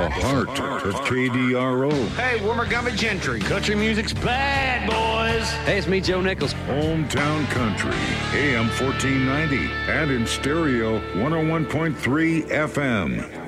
The heart of KDRO. Hey, we're Montgomery Gentry. Country music's bad, boys. Hey, it's me, Joe Nichols. Hometown Country, AM 1490, and in stereo 101.3 FM.